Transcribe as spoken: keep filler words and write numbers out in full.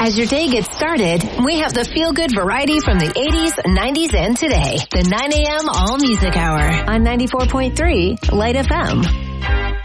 As your day gets started, we have the feel-good variety from the eighties, nineties, and today. The nine a.m. All Music Hour on ninety-four point three Light F M.